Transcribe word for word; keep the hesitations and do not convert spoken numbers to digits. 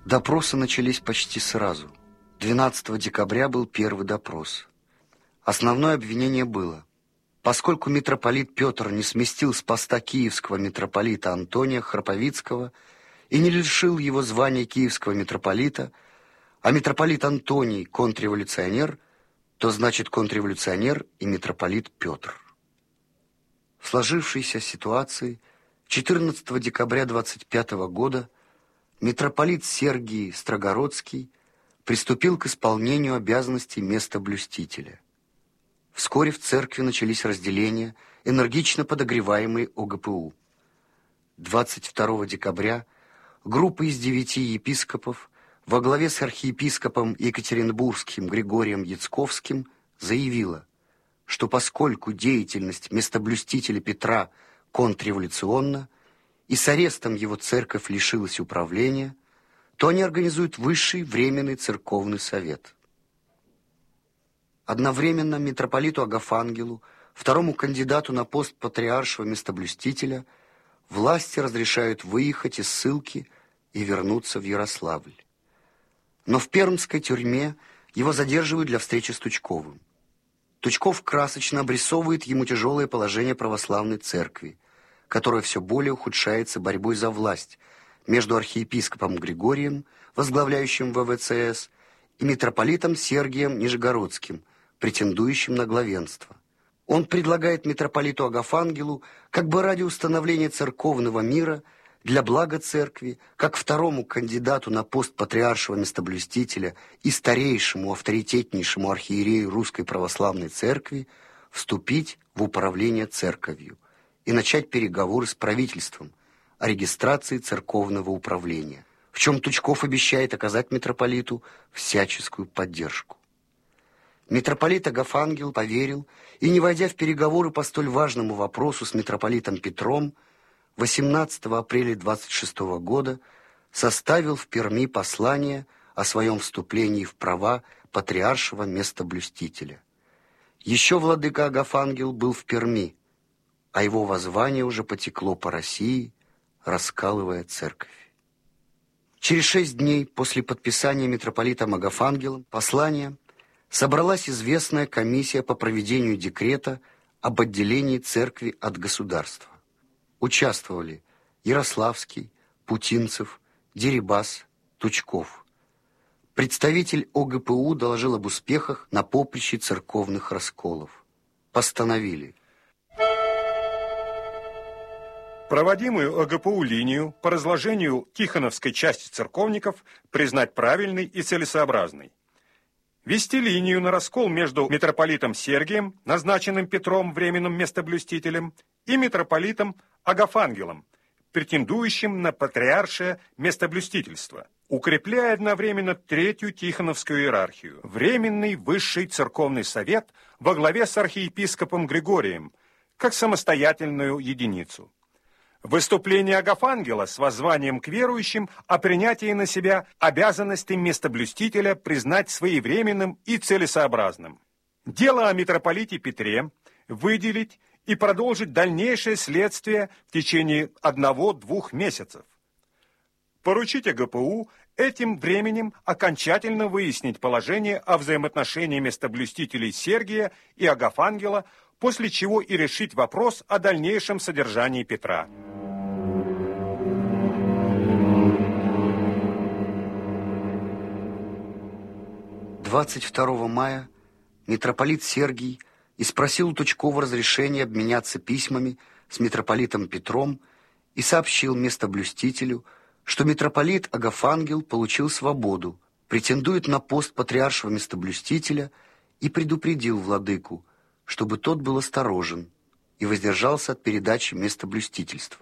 Допросы начались почти сразу. двенадцатого декабря был первый допрос. Основное обвинение было: поскольку митрополит Петр не сместил с поста киевского митрополита Антония Храповицкого и не лишил его звания киевского митрополита, а митрополит Антоний контрреволюционер, то значит контрреволюционер и митрополит Петр. В сложившейся ситуации четырнадцатого декабря двадцать пятого года митрополит Сергий Строгородский приступил к исполнению обязанностей местоблюстителя. Вскоре в церкви начались разделения, энергично подогреваемые О Г П У. двадцать второго декабря группа из девяти епископов во главе с архиепископом Екатеринбургским Григорием Яцковским заявила, что поскольку деятельность местоблюстителя Петра контрреволюционна и с арестом его церковь лишилась управления, то они организуют высший временный церковный совет. Одновременно митрополиту Агафангелу, второму кандидату на пост патриаршего местоблюстителя, власти разрешают выехать из ссылки и вернуться в Ярославль. Но в пермской тюрьме его задерживают для встречи с Тучковым. Тучков красочно обрисовывает ему тяжелое положение православной церкви, которое все более ухудшается борьбой за власть между архиепископом Григорием, возглавляющим В В Ц С, и митрополитом Сергием Нижегородским, претендующим на главенство. Он предлагает митрополиту Агафангелу, как бы ради установления церковного мира, для блага церкви, как второму кандидату на пост патриаршего местоблюстителя и старейшему, авторитетнейшему архиерею Русской Православной Церкви, вступить в управление церковью и начать переговоры с правительством о регистрации церковного управления, в чем Тучков обещает оказать митрополиту всяческую поддержку. Митрополит Агафангел поверил и, не войдя в переговоры по столь важному вопросу с митрополитом Петром, восемнадцатого апреля двадцать шестого года составил в Перми послание о своем вступлении в права патриаршего местоблюстителя. Еще владыка Агафангел был в Перми, а его воззвание уже потекло по России, раскалывая церковь. Через шесть дней после подписания митрополитом Агафангелом послания собралась известная комиссия по проведению декрета об отделении церкви от государства. Участвовали Ярославский, Путинцев, Дерибас, Тучков. Представитель О Г П У доложил об успехах на поприще церковных расколов. Постановили: проводимую О Г П У линию по разложению Тихоновской части церковников признать правильной и целесообразной. Вести линию на раскол между митрополитом Сергием, назначенным Петром временным местоблюстителем, и митрополитом Агафангелом, претендующим на патриаршее местоблюстительство, укрепляя одновременно третью Тихоновскую иерархию, Временный Высший Церковный Совет во главе с архиепископом Григорием, как самостоятельную единицу. Выступление Агафангела с воззванием к верующим о принятии на себя обязанностей местоблюстителя признать своевременным и целесообразным. Дело о митрополите Петре выделить и продолжить дальнейшее следствие в течение одного-двух месяцев. Поручить О Г П У этим временем окончательно выяснить положение о взаимоотношении местоблюстителей Сергия и Агафангела, после чего и решить вопрос о дальнейшем содержании Петра. двадцать второго мая митрополит Сергий и спросил у Тучкова разрешения обменяться письмами с митрополитом Петром и сообщил местоблюстителю, что митрополит Агафангел получил свободу, претендует на пост патриаршего местоблюстителя, и предупредил владыку, чтобы тот был осторожен и воздержался от передачи местоблюстительства.